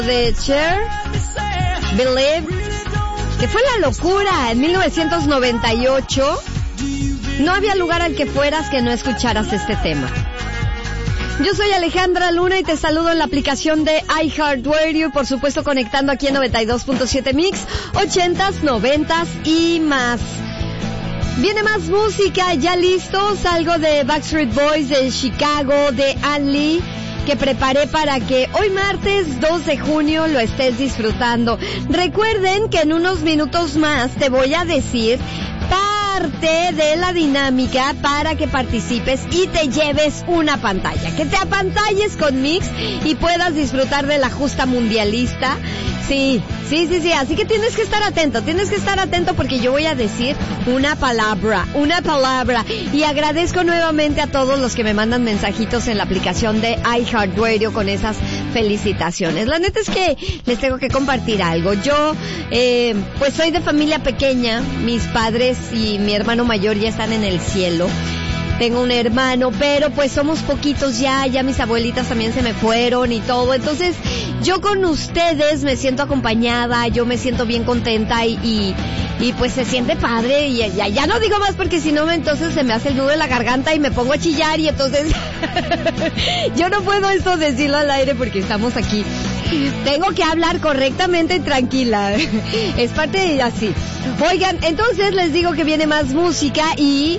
de Cher, Believe, que fue la locura en 1998. No había lugar al que fueras que no escucharas este tema. Yo soy Alejandra Luna y te saludo en la aplicación de iHeartRadio y por supuesto conectando aquí en 92.7 Mix, 80s, 90s y más. Viene más música, ya listos, algo de Backstreet Boys, de Chicago, de Ann Lee, que preparé para que hoy martes 2 de junio lo estés disfrutando. Recuerden que en unos minutos más te voy a decir parte de la dinámica para que participes y te lleves una pantalla, que te apantalles con Mix y puedas disfrutar de la justa mundialista. Sí, así que tienes que estar atento porque yo voy a decir una palabra, y agradezco nuevamente a todos los que me mandan mensajitos en la aplicación de iHeartRadio con esas felicitaciones. La neta es que les tengo que compartir algo. Yo, pues soy de familia pequeña, mis padres y mi hermano mayor ya están en el cielo. Tengo un hermano, pero pues somos poquitos ya mis abuelitas también se me fueron y todo. Entonces, yo con ustedes me siento acompañada, yo me siento bien contenta y pues se siente padre. Y ya no digo más porque si no, entonces se me hace el nudo en la garganta y me pongo a chillar y entonces yo no puedo esto decirlo al aire porque estamos aquí. Tengo que hablar correctamente y tranquila. Es parte de así. Oigan, entonces les digo que viene más música y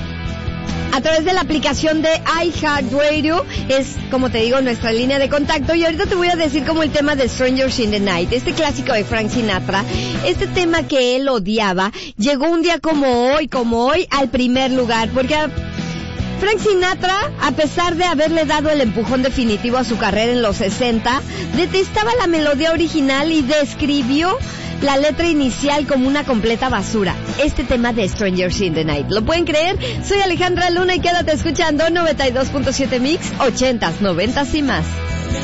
a través de la aplicación de iHeartRadio es, como te digo, nuestra línea de contacto. Y ahorita te voy a decir como el tema de Strangers in the Night, este clásico de Frank Sinatra, este tema que él odiaba, llegó un día como hoy, al primer lugar, porque Frank Sinatra, a pesar de haberle dado el empujón definitivo a su carrera en los 60, detestaba la melodía original y describió la letra inicial como una completa basura. Este tema de Strangers in the Night. ¿Lo pueden creer? Soy Alejandra Luna y quédate escuchando 92.7 Mix, 80s, 90s y más.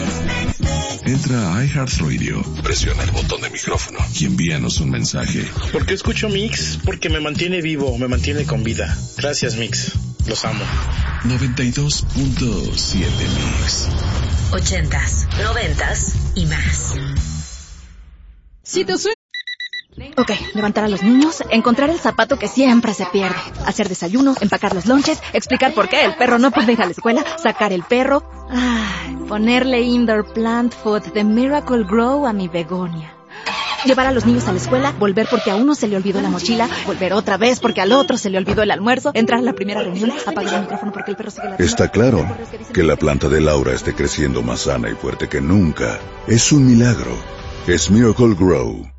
Entra a iHeartRadio, presiona el botón de micrófono y envíanos un mensaje. ¿Por qué escucho Mix? Porque me mantiene vivo, me mantiene con vida. Gracias, Mix. Los amo. 92.7 Mix. 80s, 90s y más. Si te suena... Ok, levantar a los niños, encontrar el zapato que siempre se pierde, hacer desayuno, empacar los lonches, explicar por qué el perro no puede ir a la escuela, sacar el perro, ponerle indoor plant food de Miracle Grow a mi begonia. Llevar a los niños a la escuela, volver porque a uno se le olvidó la mochila, volver otra vez porque al otro se le olvidó el almuerzo, entrar a la primera reunión, apagar el micrófono porque el perro sigue ladrando. Está claro que la planta de Laura esté creciendo más sana y fuerte que nunca. Es un milagro. Es Miracle Grow.